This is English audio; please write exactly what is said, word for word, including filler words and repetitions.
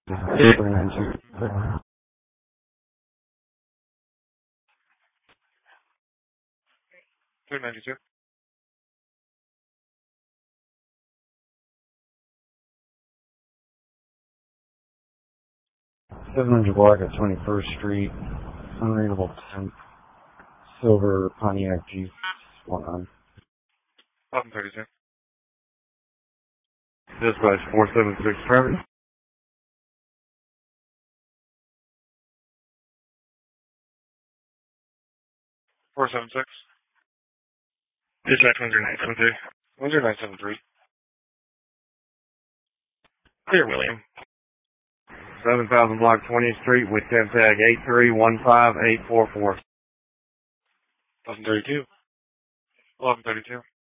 two ninety-two. seven hundred block at twenty-first Street, unreadable temp, silver Pontiac G one on. eleven thirty-two. Dispatch four seven six Travis. four seven six. Dispatch one zero nine seven three. one zero nine seven three. Dear William. seven thousand block twentieth Street with temp tag eight three one five eight four four. eleven thirty-two. eleven thirty-two.